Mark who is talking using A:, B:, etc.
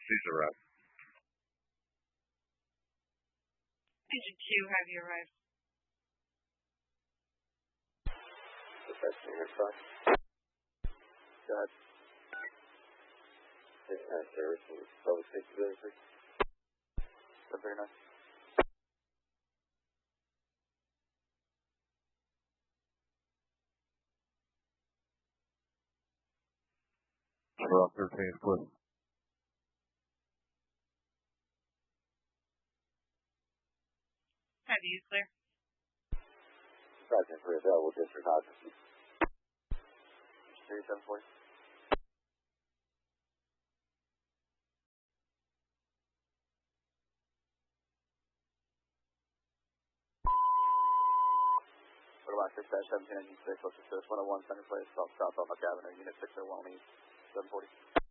A: Please arrive.
B: Engine 2, have you arrived?
C: Dispatching your truck. Go ahead. Service and public safety delivery. 739.
A: We're on 13 split.
B: Have you clear?
C: Sergeant for available district offices. 3740. What about dispatch 17 engine 6, let's assist 101 center place, south Buck Avenue, unit 601 east, 740.